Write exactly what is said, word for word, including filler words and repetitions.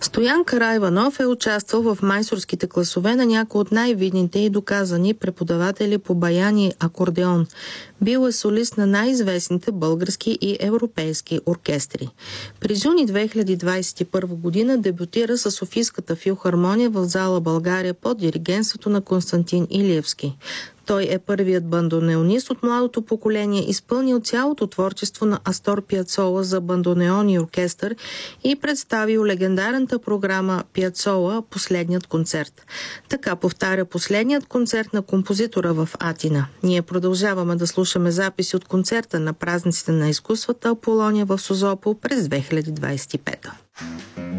Стоян Караиванов е участвал в майсторските класове на някои от най-видните и доказани преподаватели по баян и акордеон. Бил е солист на най-известните български и европейски оркестри. През юни две хиляди двадесет и първа година дебютира със Софийската филхармония в зала България под диригентството на Константин Илиевски. Той е първият бандонеонист от младото поколение, изпълнил цялото творчество на Астор Пиацола за бандонеон и оркестър и представил легендарната програма Пиацола «Последният концерт». Така повтаря последният концерт на композитора в Атина. Ние продължаваме да слушаме записи от концерта на празниците на изкуствата Аполония в Созопол през две хиляди двадесет и пета.